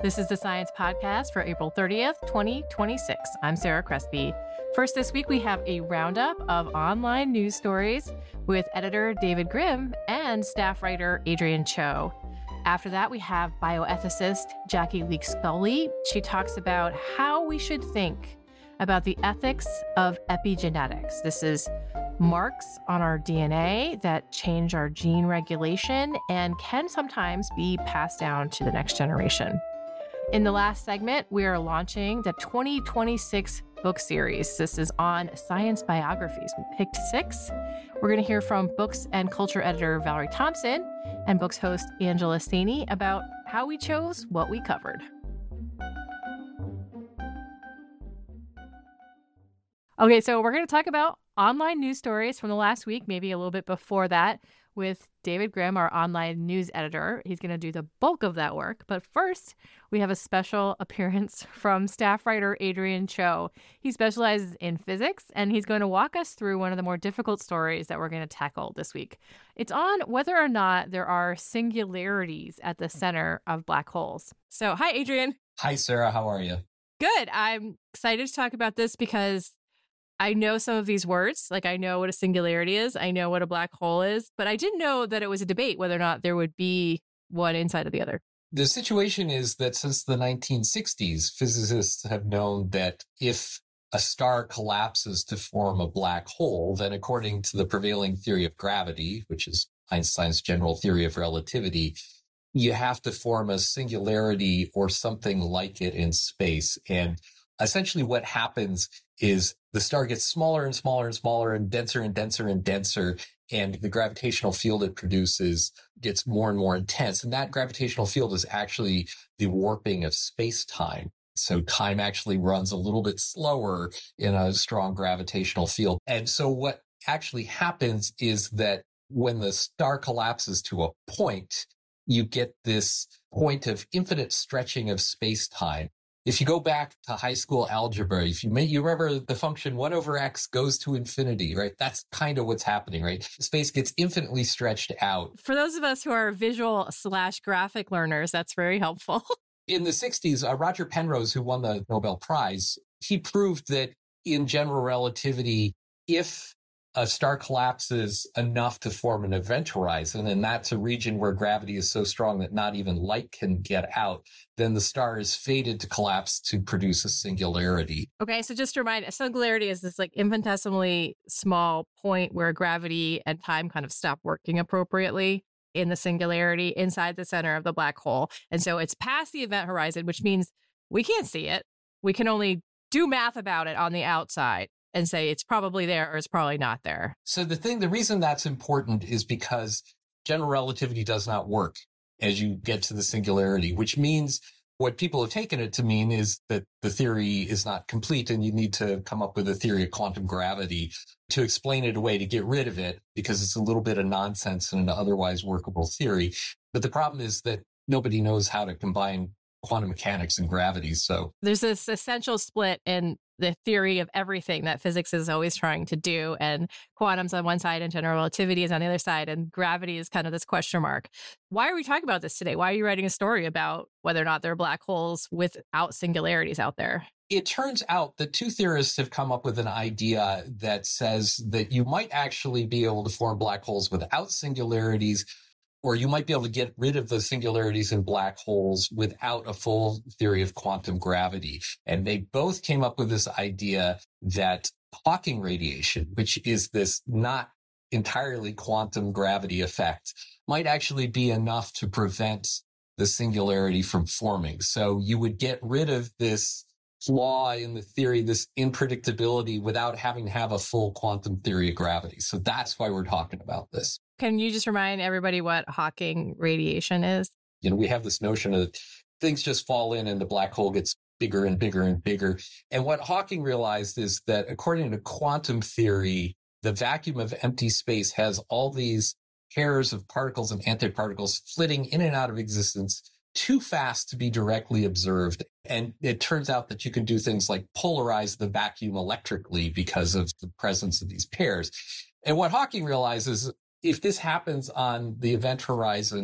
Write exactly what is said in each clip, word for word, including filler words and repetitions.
This is the Science Podcast for April thirtieth, twenty twenty-six. I'm Sarah Crespi. First this week, we have a roundup of online news stories with editor David Grimm and staff writer Adrian Cho. After that, we have bioethicist Jackie Leake-Scully. She talks about how we should think about the ethics of epigenetics. This is marks on our D N A that change our gene regulation and can sometimes be passed down to the next generation. In the last segment, we are launching the twenty twenty-six book series. This is on science biographies. We picked six. We're going to hear from Books and Culture editor Valerie Thompson and Books host Angela Saini about how we chose what we covered. Okay, so we're going to talk about online news stories from the last week, maybe a little bit before that, with David Grimm, our online news editor. He's going to do the bulk of that work. But first, we have a special appearance from staff writer Adrian Cho. He specializes in physics, and he's going to walk us through one of the more difficult stories that we're going to tackle this week. It's on whether or not there are singularities at the center of black holes. So, hi, Adrian. Hi, Sarah. How are you? Good. I'm excited to talk about this because I know some of these words, like I know what a singularity is, I know what a black hole is, but I didn't know that it was a debate whether or not there would be one inside of the other. The situation is that since the nineteen sixties, physicists have known that if a star collapses to form a black hole, then according to the prevailing theory of gravity, which is Einstein's general theory of relativity, you have to form a singularity or something like it in space. And essentially what happens is the star gets smaller and smaller and smaller and denser and denser and denser, and the gravitational field it produces gets more and more intense. And that gravitational field is actually the warping of space-time. So time actually runs a little bit slower in a strong gravitational field. And so what actually happens is that when the star collapses to a point, you get this point of infinite stretching of space-time. If you go back to high school algebra, if you may, you remember the function one over x goes to infinity, right? That's kind of what's happening, right? Space gets infinitely stretched out. For those of us who are visual slash graphic learners, that's very helpful. In the sixties, uh, Roger Penrose, who won the Nobel Prize, he proved that in general relativity, if a star collapses enough to form an event horizon, and that's a region where gravity is so strong that not even light can get out, then the star is fated to collapse to produce a singularity. Okay, so just to remind, a singularity is this like infinitesimally small point where gravity and time kind of stop working appropriately in the singularity inside the center of the black hole. And so it's past the event horizon, which means we can't see it. We can only do math about it on the outside and say it's probably there or it's probably not there. So the thing, the reason that's important is because general relativity does not work as you get to the singularity, which means what people have taken it to mean is that the theory is not complete and you need to come up with a theory of quantum gravity to explain it away, to get rid of it, because it's a little bit of nonsense in an otherwise workable theory. But the problem is that nobody knows how to combine quantum mechanics and gravity. So there's this essential split in the theory of everything that physics is always trying to do. And quantum's on one side and general relativity is on the other side. And gravity is kind of this question mark. Why are we talking about this today? Why are you writing a story about whether or not there are black holes without singularities out there? It turns out that two theorists have come up with an idea that says that you might actually be able to form black holes without singularities, or you might be able to get rid of the singularities in black holes without a full theory of quantum gravity. And they both came up with this idea that Hawking radiation, which is this not entirely quantum gravity effect, might actually be enough to prevent the singularity from forming. So you would get rid of this flaw in the theory, this unpredictability, without having to have a full quantum theory of gravity. So that's why we're talking about this. Can you just remind everybody what Hawking radiation is? You know, we have this notion of things just fall in and the black hole gets bigger and bigger and bigger. And what Hawking realized is that according to quantum theory, the vacuum of empty space has all these pairs of particles and antiparticles flitting in and out of existence too fast to be directly observed. And it turns out that you can do things like polarize the vacuum electrically because of the presence of these pairs. And what Hawking realizes, if this happens on the event horizon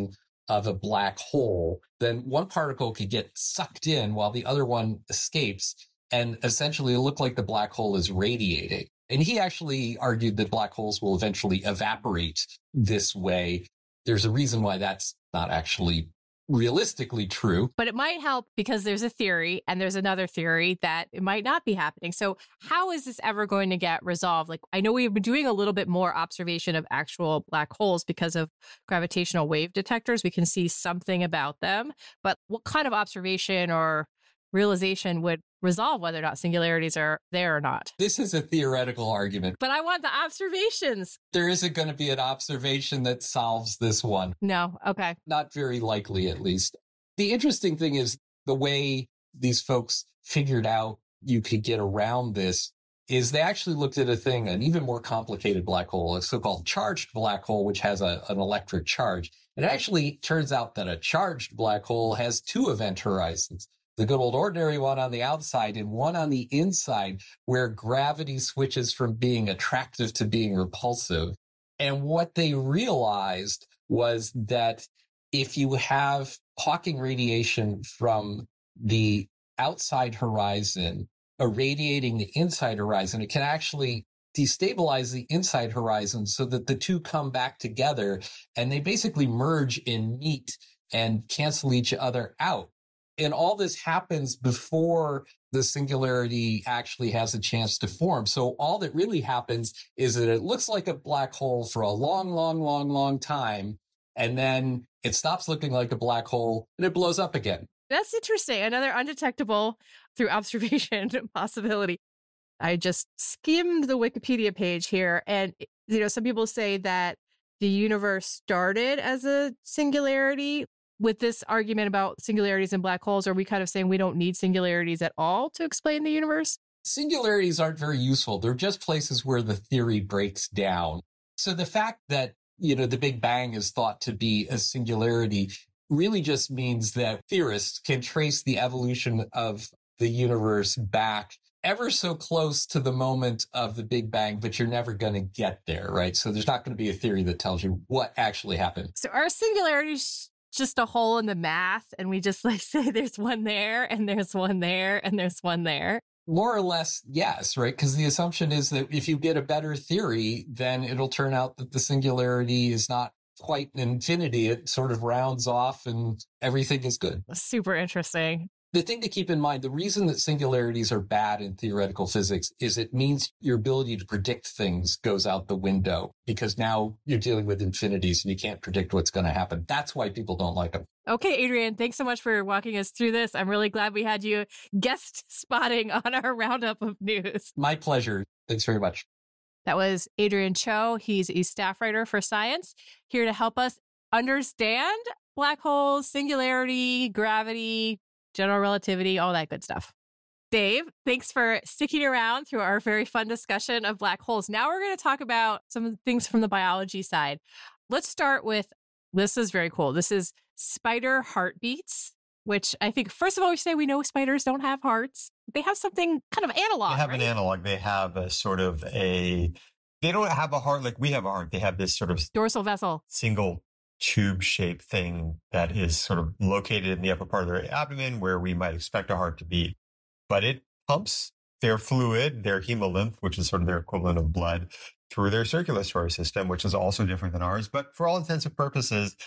of a black hole, then one particle could get sucked in while the other one escapes, and essentially it looked like the black hole is radiating. And he actually argued that black holes will eventually evaporate this way. There's a reason why that's not actually realistically true. But it might help because there's a theory and there's another theory that it might not be happening. So how is this ever going to get resolved? Like, I know we've been doing a little bit more observation of actual black holes because of gravitational wave detectors. We can see something about them, but what kind of observation or realization would resolve whether or not singularities are there or not? This is a theoretical argument. But I want the observations. There isn't going to be an observation that solves this one. No. Okay. Not very likely, at least. The interesting thing is the way these folks figured out you could get around this is they actually looked at a thing, an even more complicated black hole, a so-called charged black hole, which has a, an electric charge. It actually turns out that a charged black hole has two event horizons. The good old ordinary one on the outside and one on the inside, where gravity switches from being attractive to being repulsive. And what they realized was that if you have Hawking radiation from the outside horizon irradiating the inside horizon, it can actually destabilize the inside horizon so that the two come back together and they basically merge and meet and cancel each other out. And all this happens before the singularity actually has a chance to form. So all that really happens is that it looks like a black hole for a long, long, long, long time. And then it stops looking like a black hole and it blows up again. That's interesting. Another undetectable through observation possibility. I just skimmed the Wikipedia page here. And, you know, some people say that the universe started as a singularity. With this argument about singularities and black holes, are we kind of saying we don't need singularities at all to explain the universe? Singularities aren't very useful. They're just places where the theory breaks down. So the fact that, you know, the Big Bang is thought to be a singularity really just means that theorists can trace the evolution of the universe back ever so close to the moment of the Big Bang, but you're never going to get there, right? So there's not going to be a theory that tells you what actually happened. So are singularities just a hole in the math, and we just like say there's one there and there's one there and there's one there? More or less, yes, right? Because the assumption is that if you get a better theory, then it'll turn out that the singularity is not quite an infinity. It sort of rounds off and everything is good. Super interesting. The thing to keep in mind, the reason that singularities are bad in theoretical physics is it means your ability to predict things goes out the window because now you're dealing with infinities and you can't predict what's going to happen. That's why people don't like them. Okay, Adrian, thanks so much for walking us through this. I'm really glad we had you guest spotting on our roundup of news. My pleasure. Thanks very much. That was Adrian Cho. He's a staff writer for Science, here to help us understand black holes, singularity, gravity, general relativity, all that good stuff. Dave, thanks for sticking around through our very fun discussion of black holes. Now we're going to talk about some of the things from the biology side. Let's start with, this is very cool. This is spider heartbeats, which I think, first of all, we say we know spiders don't have hearts. They have something kind of analog. They have right? an analog. They have a sort of a, they don't have a heart like we have a heart. They have this sort of dorsal vessel, single tube-shaped thing that is sort of located in the upper part of their abdomen where we might expect a heart to beat. But it pumps their fluid, their hemolymph, which is sort of their equivalent of blood, through their circulatory system, which is also different than ours. But for all intents and purposes,